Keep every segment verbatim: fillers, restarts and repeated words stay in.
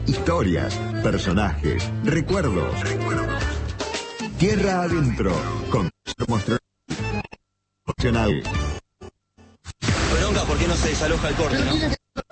historias, personajes, recuerdos. Tierra adentro, con Mostronati. Opcional. Bronca, ¿por qué no se desaloja el corte, no?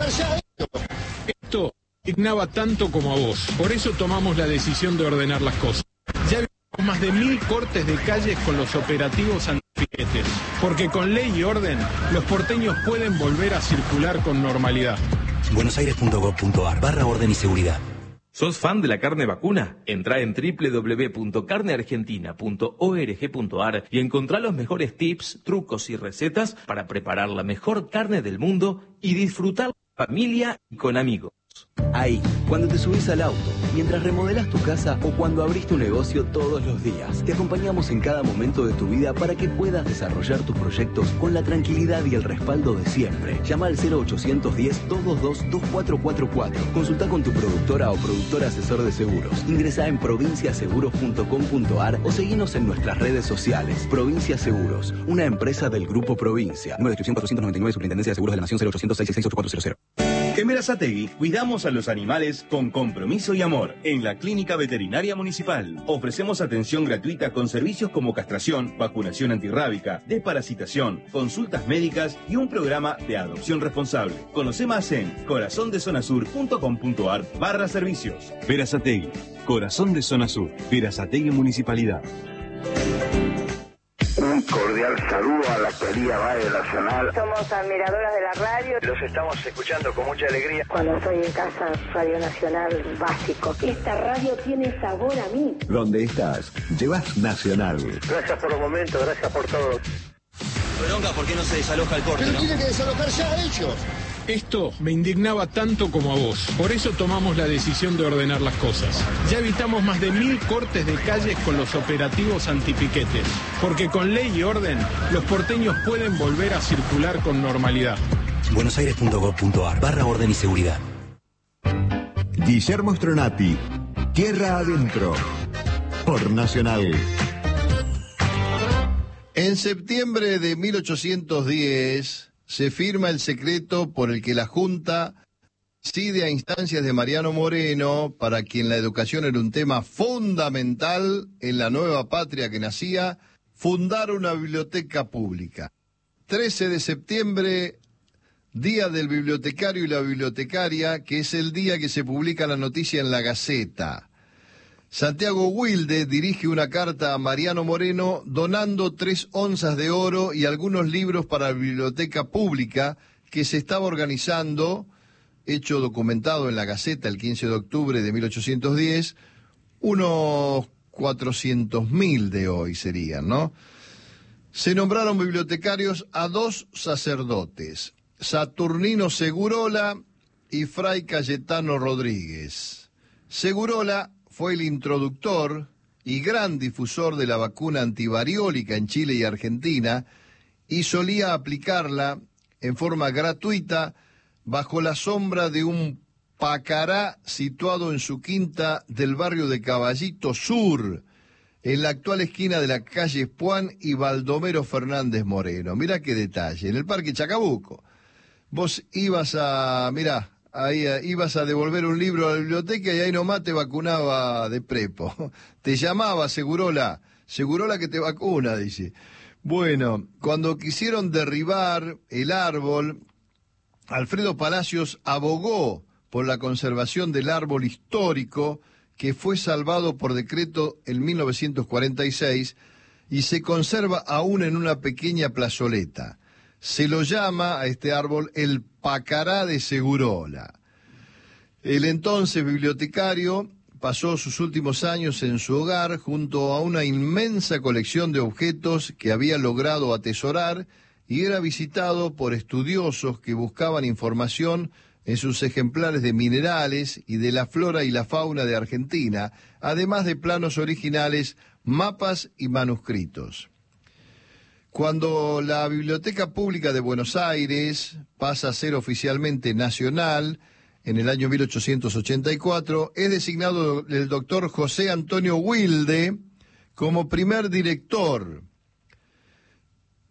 Esto indignaba tanto como a vos. Por eso tomamos la decisión de ordenar las cosas. Ya vimos más de mil cortes de calles con los operativos antipiquetes. Porque con ley y orden, los porteños pueden volver a circular con normalidad. buenosaires.gov.ar barra orden y seguridad. ¿Sos fan de la carne vacuna? Entrá en doble u doble u doble u punto carne argentina punto org punto ar y encontrá los mejores tips, trucos y recetas para preparar la mejor carne del mundo y disfrutar con familia y con amigos. Ahí, cuando te subís al auto, mientras remodelás tu casa o cuando abrís tu negocio todos los días, te acompañamos en cada momento de tu vida para que puedas desarrollar tus proyectos con la tranquilidad y el respaldo de siempre. Llama al cero ochocientos diez, doscientos veintidós, veinticuatro cuarenta y cuatro. Consulta con tu productora o productor asesor de seguros. Ingresá en provincia seguros punto com punto ar o seguinos en nuestras redes sociales. Provincia Seguros, una empresa del Grupo Provincia. Número de inscripción cuatrocientos noventa y nueve, Superintendencia de Seguros de la Nación, cero ochocientos, seiscientos sesenta y seis, ochenta y cuatro cero. En Berazategui cuidamos a los animales con compromiso y amor. En la Clínica Veterinaria Municipal ofrecemos atención gratuita con servicios como castración, vacunación antirrábica, desparasitación, consultas médicas y un programa de adopción responsable. Conoce más en corazondezonasur punto com punto ar barra servicios. Berazategui, Corazón de Zona Sur, Berazategui Municipalidad. Un cordial saludo a la querida Radio Nacional. Somos admiradoras de la radio. Los estamos escuchando con mucha alegría. Cuando estoy en casa, Radio Nacional básico. Esta radio tiene sabor a mí. Donde estás, llevas Nacional. Gracias por los momentos, gracias por todo. Bronca, ¿por qué no se desaloja el corte, Pero no? tienen que desalojar ya ellos. Esto me indignaba tanto como a vos. Por eso tomamos la decisión de ordenar las cosas. Ya evitamos más de mil cortes de calles con los operativos antipiquetes. Porque con ley y orden, los porteños pueden volver a circular con normalidad. buenosaires.gov.ar barra orden y seguridad. Guillermo Stronati, Tierra adentro, por Nacional. En septiembre de mil ochocientos diez se firma el secreto por el que la Junta cede a instancias de Mariano Moreno, para quien la educación era un tema fundamental en la nueva patria que nacía, fundar una biblioteca pública. trece de septiembre, Día del Bibliotecario y la Bibliotecaria, que es el día que se publica la noticia en la Gaceta. Santiago Wilde dirige una carta a Mariano Moreno donando tres onzas de oro y algunos libros para la biblioteca pública que se estaba organizando, hecho documentado en la Gaceta el quince de octubre de mil ochocientos diez, unos cuatrocientos mil de hoy serían, ¿no? Se nombraron bibliotecarios a dos sacerdotes, Saturnino Segurola y Fray Cayetano Rodríguez. Segurola fue el introductor y gran difusor de la vacuna antivariólica en Chile y Argentina y solía aplicarla en forma gratuita bajo la sombra de un pacará situado en su quinta del barrio de Caballito Sur, en la actual esquina de la calle Puan y Baldomero Fernández Moreno. Mirá qué detalle, en el Parque Chacabuco. Vos ibas a, mirá, ahí eh, ibas a devolver un libro a la biblioteca y ahí nomás te vacunaba de prepo. Te llamaba Segurola, Segurola que te vacuna, dice. Bueno, cuando quisieron derribar el árbol, Alfredo Palacios abogó por la conservación del árbol histórico que fue salvado por decreto en mil novecientos cuarenta y seis y se conserva aún en una pequeña plazoleta. Se lo llama a este árbol el Pacará de Segurola. El entonces bibliotecario pasó sus últimos años en su hogar junto a una inmensa colección de objetos que había logrado atesorar y era visitado por estudiosos que buscaban información en sus ejemplares de minerales y de la flora y la fauna de Argentina, además de planos originales, mapas y manuscritos. Cuando la Biblioteca Pública de Buenos Aires pasa a ser oficialmente nacional, en el año mil ochocientos ochenta y cuatro, es designado el doctor José Antonio Wilde como primer director.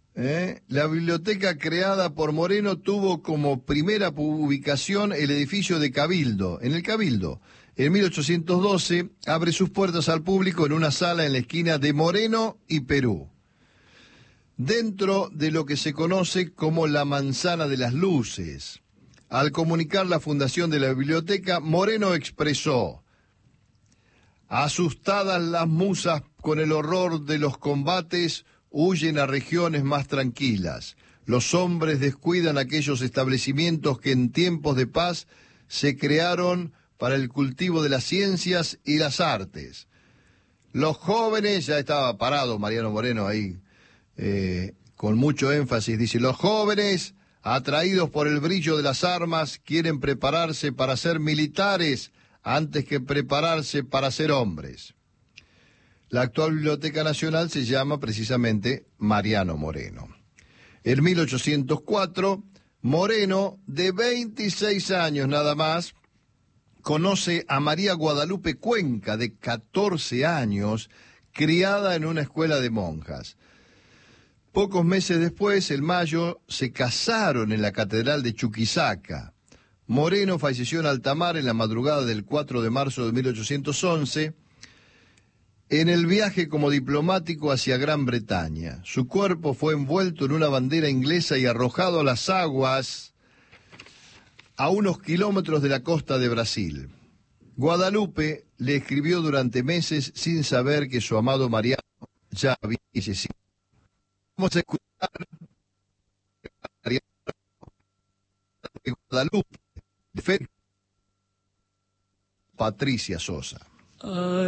¿Eh? La biblioteca creada por Moreno tuvo como primera ubicación el edificio de Cabildo. En el Cabildo, en mil ochocientos doce, abre sus puertas al público en una sala en la esquina de Moreno y Perú, dentro de lo que se conoce como la Manzana de las Luces. Al comunicar la fundación de la biblioteca, Moreno expresó: asustadas las musas con el horror de los combates, huyen a regiones más tranquilas. Los hombres descuidan aquellos establecimientos que en tiempos de paz se crearon para el cultivo de las ciencias y las artes. Los jóvenes, ya estaba parado Mariano Moreno ahí, eh, con mucho énfasis, dice: los jóvenes, atraídos por el brillo de las armas, quieren prepararse para ser militares antes que prepararse para ser hombres. La actual Biblioteca Nacional se llama precisamente Mariano Moreno. En mil ochocientos cuatro, Moreno, de veintiséis años nada más, conoce a María Guadalupe Cuenca, de catorce años, criada en una escuela de monjas. Pocos meses después, en mayo, se casaron en la Catedral de Chuquisaca. Moreno falleció en alta mar en la madrugada del cuatro de marzo de mil ochocientos once, en el viaje como diplomático hacia Gran Bretaña. Su cuerpo fue envuelto en una bandera inglesa y arrojado a las aguas a unos kilómetros de la costa de Brasil. Guadalupe le escribió durante meses sin saber que su amado Mariano ya había fallecido. Vamos a escuchar Mariano de Guadalupe, de Patricia Sosa.